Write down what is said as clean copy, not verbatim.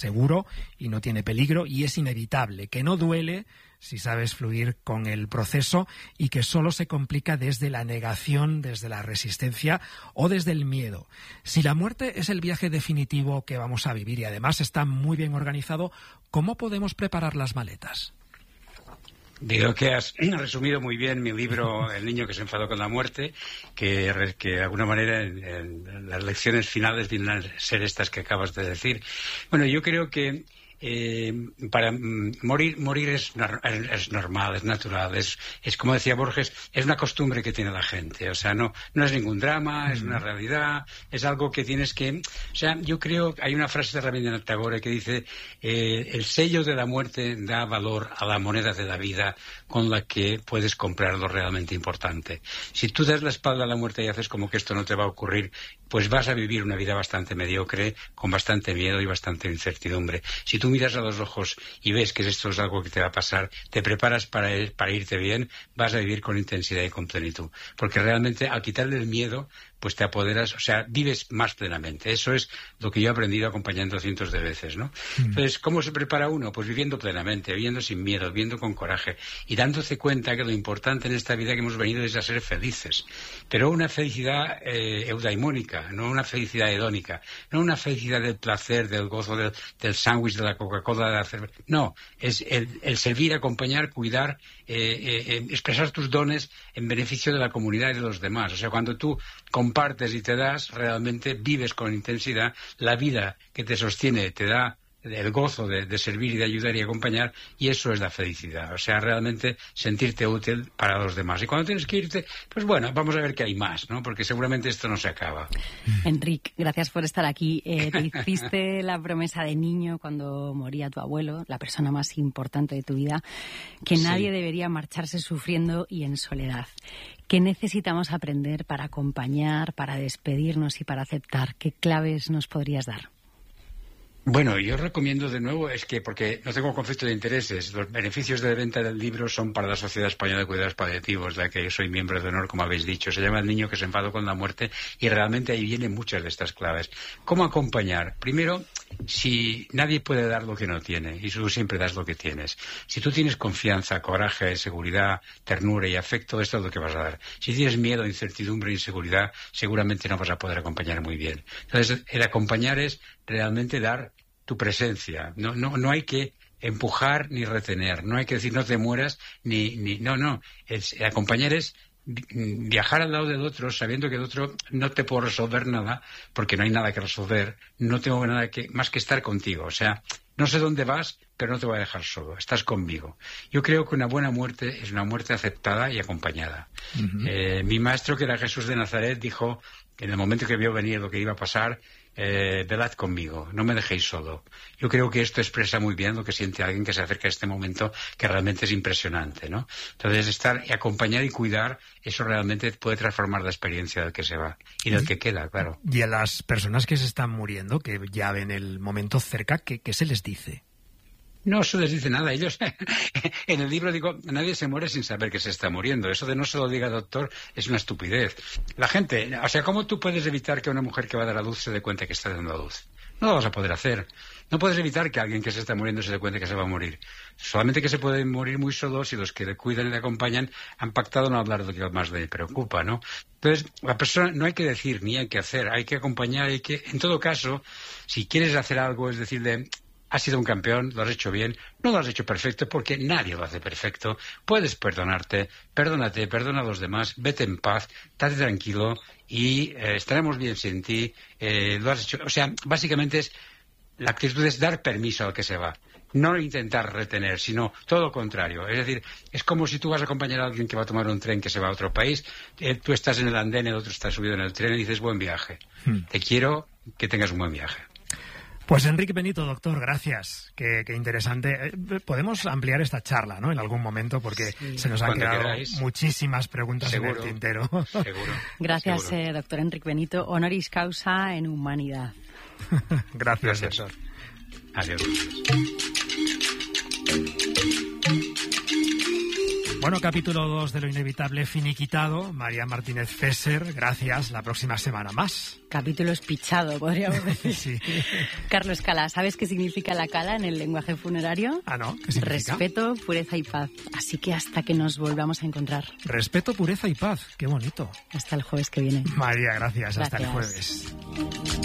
seguro y no tiene peligro y es inevitable, que no duele si sabes fluir con el proceso y que solo se complica desde la negación, desde la resistencia o desde el miedo. Si la muerte es el viaje definitivo que vamos a vivir y además está muy bien organizado, ¿cómo podemos preparar las maletas? Digo que has resumido muy bien mi libro El niño que se enfadó con la muerte, que de alguna manera en las lecciones finales vienen a ser estas que acabas de decir. Bueno, yo creo que para morir es normal, es natural, es como decía Borges, es una costumbre que tiene la gente, o sea, no es ningún drama, es una realidad, es algo que tienes que, o sea, yo creo que hay una frase de Rabindranath Tagore que dice el sello de la muerte da valor a la moneda de la vida con la que puedes comprar lo realmente importante. Si tú das la espalda a la muerte y haces como que esto no te va a ocurrir, pues vas a vivir una vida bastante mediocre, con bastante miedo y bastante incertidumbre. Si tú miras a los ojos y ves que esto es algo que te va a pasar, te preparas para irte bien, vas a vivir con intensidad y con plenitud. Porque realmente al quitarle el miedo, pues te apoderas, o sea, vives más plenamente. Eso es lo que yo he aprendido acompañando cientos de veces, ¿no? Entonces, ¿cómo se prepara uno? Pues viviendo plenamente, viviendo sin miedo, viviendo con coraje y dándose cuenta que lo importante en esta vida que hemos venido es a ser felices. Pero una felicidad eudaimónica, no una felicidad hedónica, no una felicidad del placer, del gozo, del sándwich, de la Coca-Cola, de la cerveza. No, es el servir, acompañar, cuidar, expresar tus dones en beneficio de la comunidad y de los demás. O sea, cuando tú compartes y te das, realmente vives con intensidad, la vida que te sostiene te da el gozo de servir y de ayudar y acompañar, y eso es la felicidad, o sea, realmente sentirte útil para los demás. Y cuando tienes que irte, pues bueno, vamos a ver qué hay más, ¿no? Porque seguramente esto no se acaba. Enric, gracias por estar aquí. Te hiciste la promesa de niño cuando moría tu abuelo, la persona más importante de tu vida, que nadie debería marcharse sufriendo y en soledad. ¿Qué necesitamos aprender para acompañar, para despedirnos y para aceptar? ¿Qué claves nos podrías dar? Bueno, yo recomiendo de nuevo, porque no tengo conflicto de intereses, los beneficios de la venta del libro son para la Sociedad Española de Cuidados Paliativos, de la que yo soy miembro de honor, como habéis dicho. Se llama El niño que se enfadó con la muerte y realmente ahí vienen muchas de estas claves. ¿Cómo acompañar? Primero, si nadie puede dar lo que no tiene y tú siempre das lo que tienes. Si tú tienes confianza, coraje, seguridad, ternura y afecto, esto es lo que vas a dar. Si tienes miedo, incertidumbre, inseguridad, seguramente no vas a poder acompañar muy bien. Entonces, el acompañar es realmente dar tu presencia. No hay que empujar ni retener, no hay que decir no te mueras no. Acompañar es viajar al lado del otro sabiendo que el otro no te puede resolver nada porque no hay nada que resolver, no tengo nada más que estar contigo, o sea, no sé dónde vas, pero no te voy a dejar solo, estás conmigo. Yo creo que una buena muerte es una muerte aceptada y acompañada. Mi maestro, que era Jesús de Nazaret, dijo que en el momento que vio venir lo que iba a pasar, velad conmigo, no me dejéis solo. Yo creo que esto expresa muy bien lo que siente alguien que se acerca a este momento, que realmente es impresionante, ¿no? Entonces, estar y acompañar y cuidar, eso realmente puede transformar la experiencia del que se va y del que queda, claro. Y a las personas que se están muriendo, que ya ven el momento cerca, ¿qué se les dice? No se les dice nada. Ellos, en el libro digo, nadie se muere sin saber que se está muriendo. Eso de no se lo diga doctor es una estupidez. La gente, o sea, ¿cómo tú puedes evitar que una mujer que va a dar a luz se dé cuenta que está dando a luz? No lo vas a poder hacer. No puedes evitar que alguien que se está muriendo se dé cuenta que se va a morir. Solamente que se puede morir muy solo si los que le cuidan y le acompañan han pactado no hablar de lo que más le preocupa, ¿no? Entonces, la persona no hay que decir ni hay que hacer, hay que acompañar, en todo caso, si quieres hacer algo, es decirle, has sido un campeón, lo has hecho bien, no lo has hecho perfecto porque nadie lo hace perfecto. Puedes perdónate, perdona a los demás, vete en paz, estate tranquilo y estaremos bien sin ti, lo has hecho. O sea, básicamente la actitud es dar permiso al que se va. No intentar retener, sino todo lo contrario. Es decir, es como si tú vas a acompañar a alguien que va a tomar un tren que se va a otro país, tú estás en el andén, el otro está subido en el tren y dices, buen viaje. Te quiero, que tengas un buen viaje. Pues Enric Benito, doctor, gracias. Qué interesante. Podemos ampliar esta charla, ¿no? En algún momento, porque se nos han quedado muchísimas preguntas en el tintero. Seguro. Gracias, doctor Enric Benito. Honoris causa en humanidad. Gracias, doctor. Adiós. Bueno, capítulo 2 de Lo Inevitable finiquitado. María Martínez Fesser, gracias. La próxima semana más. Capítulo espichado, podríamos decir. Sí. Carlos Cala, ¿sabes qué significa la cala en el lenguaje funerario? Ah, ¿no? ¿Qué significa? Respeto, pureza y paz. Así que hasta que nos volvamos a encontrar. Respeto, pureza y paz. Qué bonito. Hasta el jueves que viene. María, gracias. Hasta el Gracias. jueves.